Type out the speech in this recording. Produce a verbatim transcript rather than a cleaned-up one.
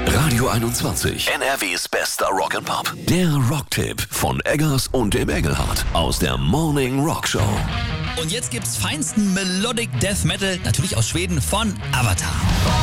Radio einundzwanzig, N R Ws bester Rock'n'Pop. Der Rocktipp von Eggers und dem Engelhardt aus der Morning Rock Show. Und jetzt gibt's feinsten Melodic Death Metal, natürlich aus Schweden, von Avatar.